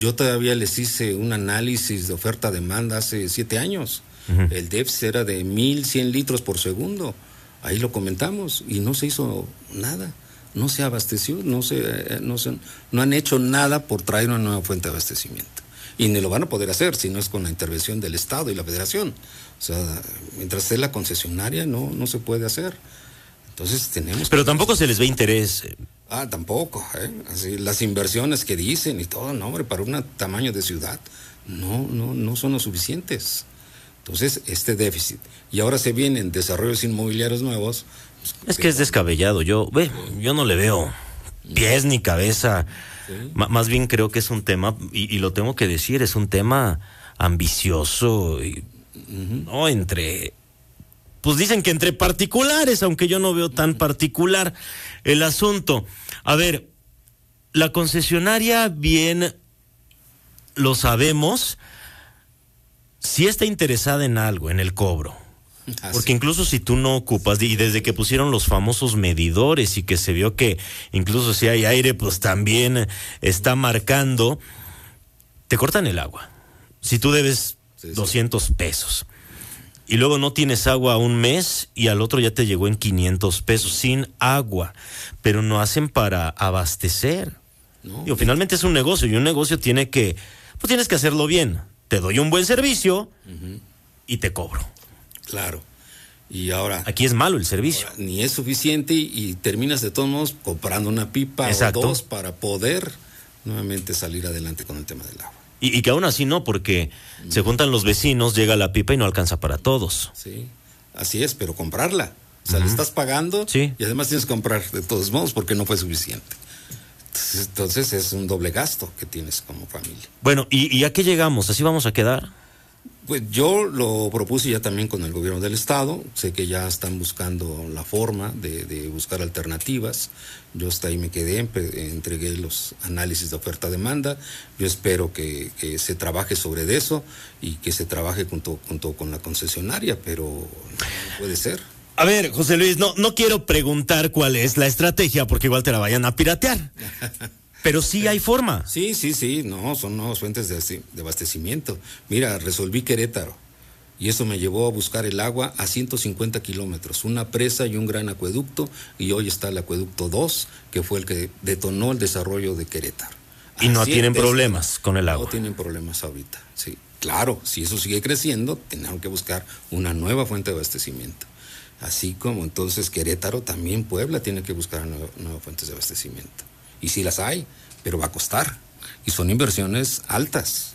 Yo todavía les hice un análisis de oferta-demanda hace 7 años. El déficit era de 1,100 litros por segundo. Ahí lo comentamos y no se hizo nada. No se abasteció, no han hecho nada por traer una nueva fuente de abastecimiento. Y ni lo van a poder hacer si no es con la intervención del Estado y la Federación. O sea, mientras esté la concesionaria no se puede hacer. Entonces tenemos... Pero tampoco se les ve interés. Tampoco, así, las inversiones que dicen y todo, no, hombre, para un tamaño de ciudad no son lo suficientes. Entonces, este déficit. Y ahora se vienen desarrollos inmobiliarios nuevos. Es que es descabellado. Yo no le veo pies ni cabeza. ¿Sí? Más bien creo que es un tema, y lo tengo que decir, es un tema ambicioso, ¿no? Pues dicen que entre particulares, aunque yo no veo tan particular el asunto. A ver, la concesionaria, bien lo sabemos, sí está interesada en algo, en el cobro. Porque incluso si tú no ocupas, y desde que pusieron los famosos medidores y que se vio que incluso si hay aire, pues también está marcando, te cortan el agua. Si tú debes 200 pesos y luego no tienes agua un mes y al otro ya te llegó en 500 pesos sin agua, pero no hacen para abastecer. No. Digo, finalmente es un negocio y un negocio tienes que hacerlo bien. Te doy un buen servicio y te cobro. Claro. Y ahora... Aquí es malo el servicio. Ni es suficiente y terminas de todos modos comprando una pipa o dos para poder nuevamente salir adelante con el tema del agua. Y que aún así no, porque se juntan los vecinos, llega la pipa y no alcanza para todos. Sí, así es, pero comprarla. O sea, le estás pagando y además tienes que comprar de todos modos porque no fue suficiente. Entonces es un doble gasto que tienes como familia. Bueno, ¿y a qué llegamos? ¿Así vamos a quedar? Pues yo lo propuse ya también con el gobierno del estado. Sé que ya están buscando la forma de buscar alternativas. Yo hasta ahí me quedé, entregué los análisis de oferta-demanda. Yo espero que se trabaje sobre eso y que se trabaje junto con la concesionaria, pero no puede ser. A ver, José Luis, no quiero preguntar cuál es la estrategia porque igual te la vayan a piratear. Pero sí hay forma. Sí, son nuevas fuentes de abastecimiento. Mira, resolví Querétaro y eso me llevó a buscar el agua a 150 kilómetros, una presa y un gran acueducto, y hoy está el acueducto 2, que fue el que detonó el desarrollo de Querétaro. Y no tienen problemas con el agua. No tienen problemas ahorita, sí. Claro, si eso sigue creciendo, tendrán que buscar una nueva fuente de abastecimiento. Así como entonces Querétaro, también Puebla tiene que buscar nuevas fuentes de abastecimiento. Y sí las hay, pero va a costar. Y son inversiones altas.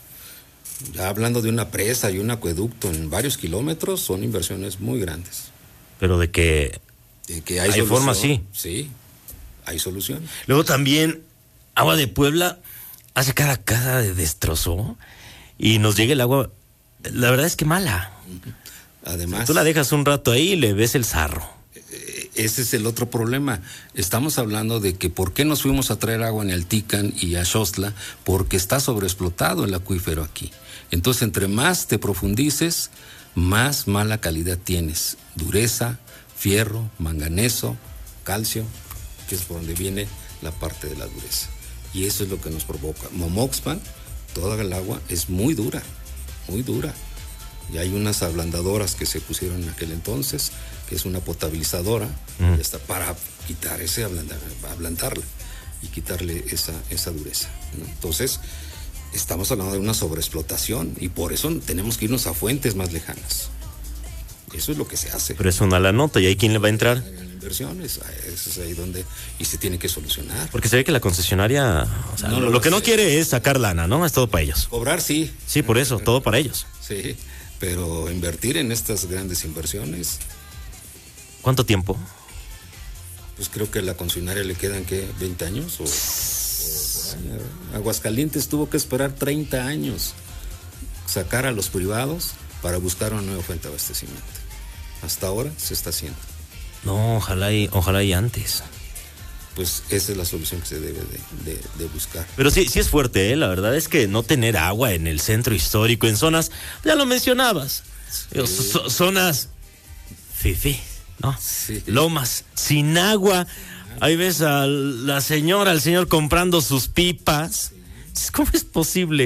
Ya hablando de una presa y un acueducto en varios kilómetros, son inversiones muy grandes. Pero de que hay forma, sí. Sí, hay solución. Luego también, Agua de Puebla hace cada destrozó y nos llega el agua, la verdad es que mala. Además, si tú la dejas un rato ahí y le ves el sarro. Ese es el otro problema. Estamos hablando de que por qué nos fuimos a traer agua en el Tican y a Xostla, porque está sobreexplotado el acuífero aquí. Entonces, entre más te profundices, más mala calidad tienes. Dureza, fierro, manganeso, calcio, que es por donde viene la parte de la dureza. Y eso es lo que nos provoca. Momoxpan, toda el agua es muy dura, muy dura. Y hay unas ablandadoras que se pusieron en aquel entonces, que es una potabilizadora, para quitar ablandarla y quitarle esa dureza, ¿no? Entonces, estamos hablando de una sobreexplotación y por eso tenemos que irnos a fuentes más lejanas. Eso es lo que se hace. Pero es una la nota, ¿y ahí quién le va a entrar? Inversiones, eso es ahí donde, y se tiene que solucionar. Porque se ve que la concesionaria, o sea, lo que no quiere es sacar lana, ¿no? Es todo para ellos. Cobrar, sí. Sí, por eso, todo para ellos. Sí, pero invertir en estas grandes inversiones. ¿Cuánto tiempo? Pues creo que a la concesionaria le quedan, ¿qué? ¿20 años? Aguascalientes tuvo que esperar 30 años sacar a los privados para buscar una nueva fuente de abastecimiento. Hasta ahora se está haciendo. No, ojalá y antes. Pues esa es la solución que se debe de buscar. Pero sí es fuerte, ¿eh? La verdad es que no tener agua en el centro histórico, en zonas, ya lo mencionabas, sí. Zonas fifí, ¿no? Sí. Lomas, sin agua. Ahí ves a la señora, al señor comprando sus pipas, ¿Cómo es posible?